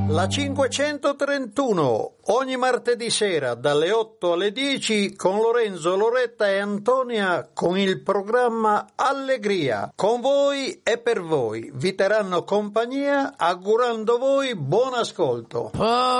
La 531, ogni martedì sera dalle 8 alle 10 con Lorenzo, Loretta e Antonia con il programma Allegria. Con voi e per voi. Vi terranno compagnia augurando voi buon ascolto.